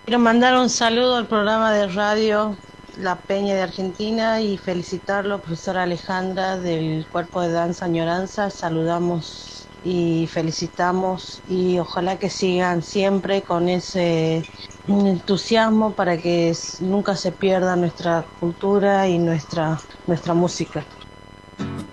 Quiero mandar un saludo al programa de radio La Peña de Argentina y felicitarlo, profesora Alejandra del Cuerpo de Danza Añoranza. Saludamos y felicitamos y ojalá que sigan siempre con ese entusiasmo para que nunca se pierda nuestra cultura y nuestra música.